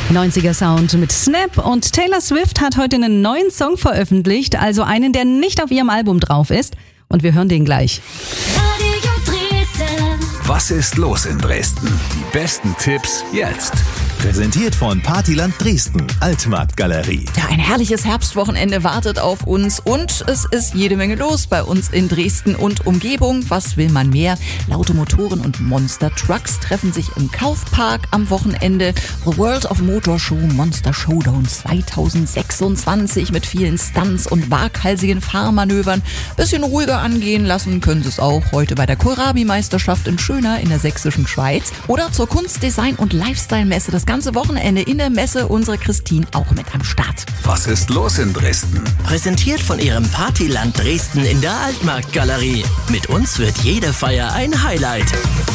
90er Sound mit Snap und Taylor Swift hat heute einen neuen Song veröffentlicht, also einen, der nicht auf ihrem Album drauf ist. Und wir hören den gleich. Radio Dresden. Was ist los in Dresden? Die besten Tipps jetzt. Präsentiert von Partyland Dresden, Altmarktgalerie. Ja, ein herrliches Herbstwochenende wartet auf uns und es ist jede Menge los bei uns in Dresden und Umgebung. Was will man mehr? Laute Motoren und Monster Trucks treffen sich im Kaufpark am Wochenende. The World of Motor Show Monster Showdown 2026 mit vielen Stunts und waghalsigen Fahrmanövern. Bisschen ruhiger angehen lassen können sie es auch heute bei der Kohlrabi-Meisterschaft in Schöna in der sächsischen Schweiz oder zur Kunst-, Design- und Lifestyle-Messe. Das ganze Wochenende in der Messe unsere Christine auch mit am Start. Was ist los in Dresden? Präsentiert von ihrem Partyland Dresden in der Altmarktgalerie. Mit uns wird jede Feier ein Highlight.